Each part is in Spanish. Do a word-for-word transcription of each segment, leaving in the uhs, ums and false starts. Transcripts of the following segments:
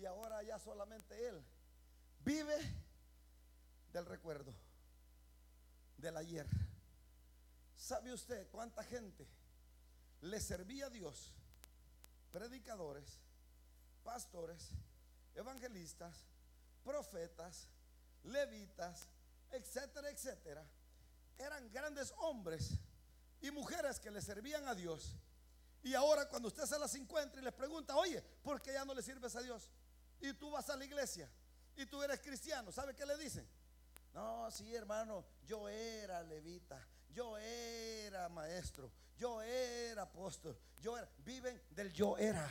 ahora ya solamente él vive del recuerdo del ayer. ¿Sabe usted cuánta gente le servía a Dios? Predicadores, pastores, evangelistas, profetas, levitas, etcétera, etcétera. Eran grandes hombres y mujeres que le servían a Dios. Y ahora cuando usted se las encuentra y les pregunta: oye, ¿por qué ya no le sirves a Dios? Y tú vas a la iglesia y tú eres cristiano, ¿sabe qué le dicen? No, sí, hermano, yo era levita, yo era maestro, yo era apóstol, yo era. Viven del yo era.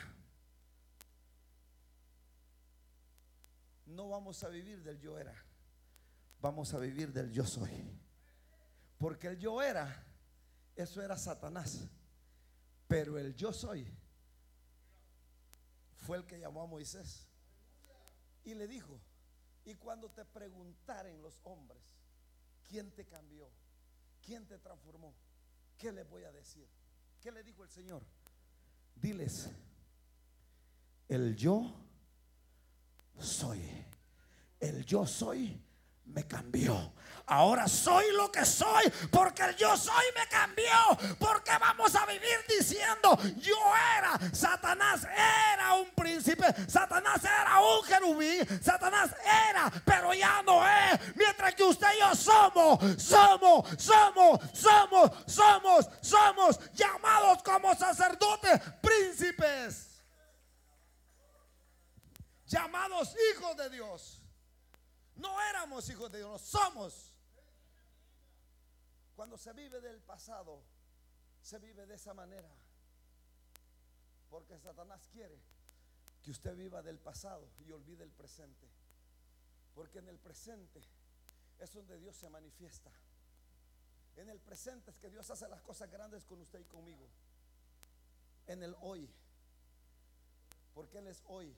No vamos a vivir del yo era, vamos a vivir del yo soy. Porque el yo era, eso era Satanás. Pero el yo soy fue el que llamó a Moisés y le dijo: y cuando te preguntaren los hombres quién te cambió, quién te transformó, ¿qué les voy a decir? ¿Qué le dijo el Señor? Diles: el yo soy. El yo soy me cambió. Ahora soy lo que soy porque el yo soy me cambió. Porque vamos a vivir diciendo: yo era. Satanás era un príncipe, Satanás era un querubín, Satanás era, pero ya no es. Mientras que usted y yo somos, somos, somos, somos, somos, somos llamados como sacerdotes, príncipes, llamados hijos de Dios. No éramos hijos de Dios, no somos. Cuando se vive del pasado, se vive de esa manera. Porque Satanás quiere que usted viva del pasado y olvide el presente. Porque en el presente es donde Dios se manifiesta. En el presente es que Dios hace las cosas grandes con usted y conmigo. En el hoy, porque Él es hoy.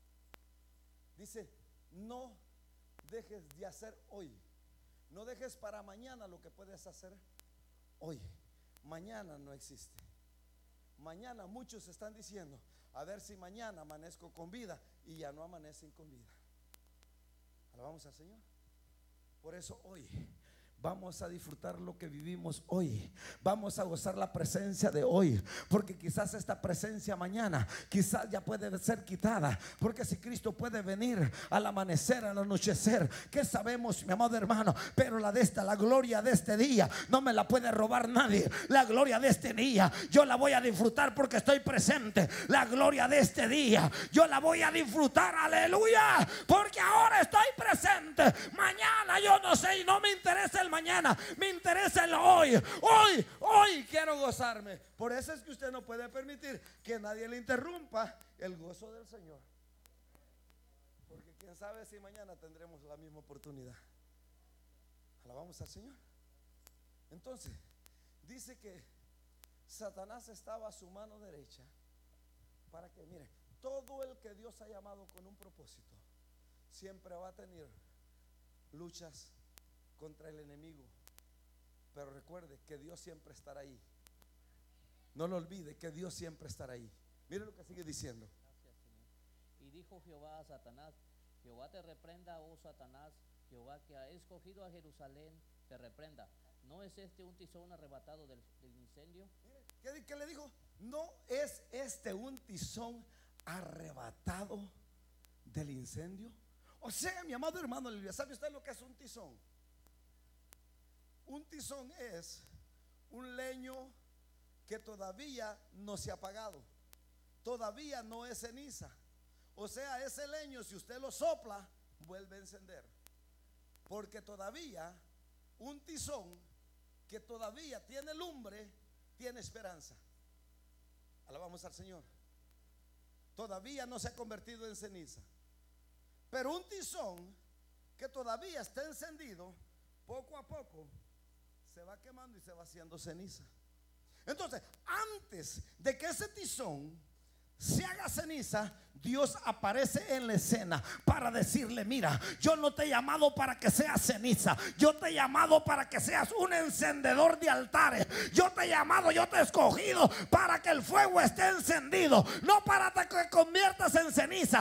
Dice: no dejes de hacer hoy. No dejes para mañana lo que puedes hacer hoy. Mañana no existe. Mañana muchos están diciendo: a ver si mañana amanezco con vida, y ya no amanecen con vida. Alabamos al Señor. Por eso hoy vamos a disfrutar lo que vivimos hoy. Vamos a gozar la presencia de hoy. Porque quizás esta presencia mañana, quizás ya puede ser quitada. Porque si Cristo puede venir al amanecer, al anochecer, ¿qué sabemos, mi amado hermano? Pero la de esta, la gloria de este día, no me la puede robar nadie. La gloria de este día, yo la voy a disfrutar porque estoy presente. La gloria de este día, yo la voy a disfrutar, aleluya, porque ahora estoy presente. Mañana yo no sé y no me interesa el mañana, me interesa el hoy. Hoy, hoy quiero gozarme. Por eso es que usted no puede permitir que nadie le interrumpa el gozo del Señor. Porque quién sabe si mañana tendremos la misma oportunidad. Alabamos al Señor. Entonces, dice que Satanás estaba a su mano derecha para que, mire, todo el que Dios ha llamado con un propósito siempre va a tener luchas contra el enemigo. Pero recuerde que Dios siempre estará ahí. No lo olvide, que Dios siempre estará ahí. Mire lo que sigue diciendo. Gracias, Señor. Y dijo Jehová a Satanás: Jehová te reprenda, oh Satanás. Jehová, que ha escogido a Jerusalén, te reprenda. ¿No es este un tizón arrebatado del, del incendio? ¿Qué, ¿Qué le dijo? ¿No es este un tizón arrebatado del incendio? O sea, mi amado hermano, ¿sabe usted lo que es un tizón? Un tizón es un leño que todavía no se ha apagado, todavía no es ceniza. O sea, ese leño, si usted lo sopla, vuelve a encender. Porque todavía un tizón que todavía tiene lumbre, tiene esperanza. Alabamos al Señor. Todavía no se ha convertido en ceniza. Pero un tizón que todavía está encendido, poco a poco se va quemando y se va haciendo ceniza. Entonces, antes de que ese tizón se haga ceniza, Dios aparece en la escena para decirle: mira, yo no te he llamado para que seas ceniza, yo te he llamado para que seas un encendedor de altares. Yo te he llamado, yo te he escogido para que el fuego esté encendido, no para que te conviertas en ceniza,